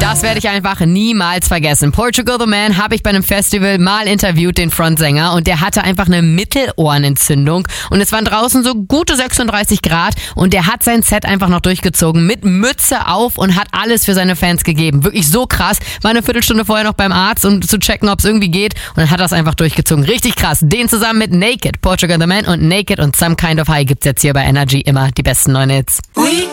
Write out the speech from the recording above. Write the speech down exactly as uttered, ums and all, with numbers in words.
Das werde ich einfach niemals vergessen. Portugal the Man habe ich bei einem Festival mal interviewt, den Frontsänger, und der hatte einfach eine Mittelohrenentzündung und es waren draußen so gute sechsunddreißig Grad und der hat sein Set einfach noch durchgezogen mit Mütze auf und hat alles für seine Fans gegeben. Wirklich so krass. War eine Viertelstunde vorher noch beim Arzt, um zu checken, ob es irgendwie geht, und dann hat er es einfach durchgezogen. Richtig krass. Den zusammen mit Naked, Portugal the Man und Naked und Some Kind of High gibt's jetzt hier bei Energy immer die besten neuen Hits. We